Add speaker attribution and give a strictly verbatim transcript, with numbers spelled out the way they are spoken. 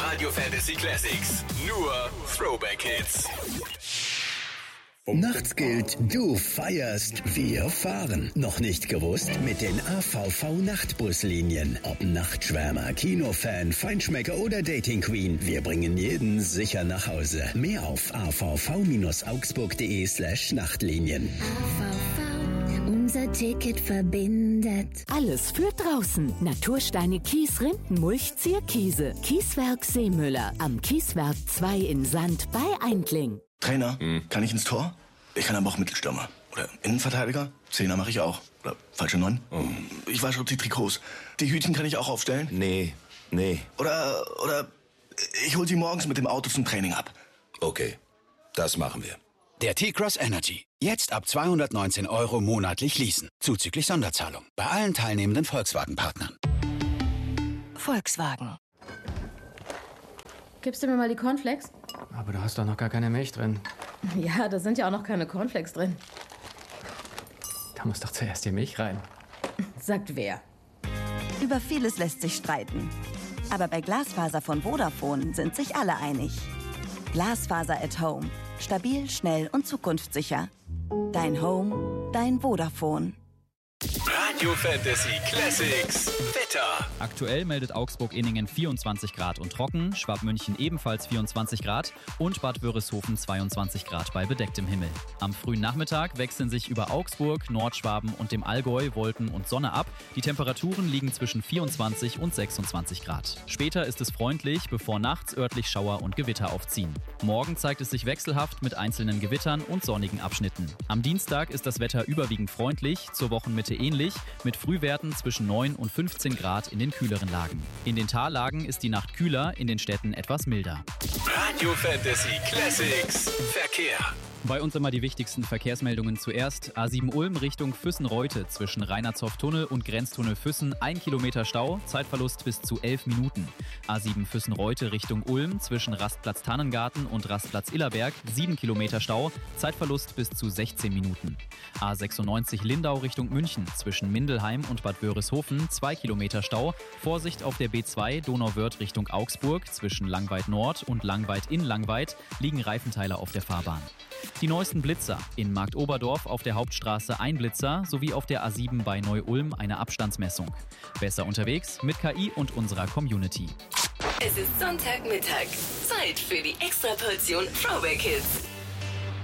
Speaker 1: Radio Fantasy Classics. Nur Throwback Hits.
Speaker 2: Nachts gilt, du feierst, wir fahren. Noch nicht gewusst? Mit den A V V-Nachtbuslinien. Ob Nachtschwärmer, Kinofan, Feinschmecker oder Dating Queen, wir bringen jeden sicher nach Hause. Mehr auf a v v augsburg punkt de slash Nachtlinien.
Speaker 3: A V V, unser Ticket verbindet.
Speaker 4: Alles für draußen. Natursteine, Kies, Rinden, Mulch, Zierkiese. Kieswerk Seemüller. Am Kieswerk zwei in Sand bei Eindling.
Speaker 5: Trainer, hm. kann ich ins Tor? Ich kann aber auch Mittelstürmer. Oder Innenverteidiger? Zehner mache ich auch. Oder falsche Neun? Oh. Ich wasche die Trikots. Die Hütchen kann ich auch aufstellen?
Speaker 6: Nee, nee.
Speaker 5: Oder, oder ich hol sie morgens mit dem Auto zum Training ab.
Speaker 6: Okay, das machen wir.
Speaker 7: Der T-Cross Energy. Jetzt ab zweihundertneunzehn Euro monatlich leasen. Zuzüglich Sonderzahlung. Bei allen teilnehmenden Volkswagen-Partnern.
Speaker 4: Volkswagen.
Speaker 8: Gibst du mir mal die Cornflakes?
Speaker 9: Aber da hast doch noch gar keine Milch drin.
Speaker 8: Ja, da sind ja auch noch keine Cornflakes drin.
Speaker 9: Da muss doch zuerst die Milch rein.
Speaker 8: Sagt wer?
Speaker 10: Über vieles lässt sich streiten. Aber bei Glasfaser von Vodafone sind sich alle einig. Glasfaser at Home. Stabil, schnell und zukunftssicher. Dein Home, dein Vodafone.
Speaker 1: Radio Fantasy Classics Wetter.
Speaker 11: Aktuell meldet Augsburg-Inningen vierundzwanzig Grad und trocken, Schwabmünchen ebenfalls vierundzwanzig Grad und Bad Wörishofen zweiundzwanzig Grad bei bedecktem Himmel. Am frühen Nachmittag wechseln sich über Augsburg, Nordschwaben und dem Allgäu Wolken und Sonne ab. Die Temperaturen liegen zwischen vierundzwanzig und sechsundzwanzig Grad. Später ist es freundlich, bevor nachts örtlich Schauer und Gewitter aufziehen. Morgen zeigt es sich wechselhaft mit einzelnen Gewittern und sonnigen Abschnitten. Am Dienstag ist das Wetter überwiegend freundlich, zur Wochenmitte ähnlich, mit Frühwerten zwischen neun und fünfzehn Grad in den kühleren Lagen. In den Tallagen ist die Nacht kühler, in den Städten etwas milder.
Speaker 1: Radio Fantasy Classics Verkehr.
Speaker 11: Bei uns immer die wichtigsten Verkehrsmeldungen zuerst. A sieben Ulm Richtung Füssen-Reute zwischen Reinhardshof-Tunnel und Grenztunnel Füssen. Ein Kilometer Stau, Zeitverlust bis zu elf Minuten. A sieben Füssen-Reute Richtung Ulm zwischen Rastplatz Tannengarten und Rastplatz Illerberg. Sieben Kilometer Stau, Zeitverlust bis zu sechzehn Minuten. A sechsundneunzig Lindau Richtung München zwischen Mindelheim und Bad Wörishofen. Zwei Kilometer Stau. Vorsicht auf der B zwei Donauwörth Richtung Augsburg zwischen Langweid Nord und Langweid in Langweid liegen Reifenteile auf der Fahrbahn. Die neuesten Blitzer. In Marktoberdorf auf der Hauptstraße ein Blitzer sowie auf der A sieben bei Neu-Ulm eine Abstandsmessung. Besser unterwegs mit K I und unserer Community.
Speaker 12: Es ist Sonntagmittag. Zeit für die Extraportion Throwback Hits.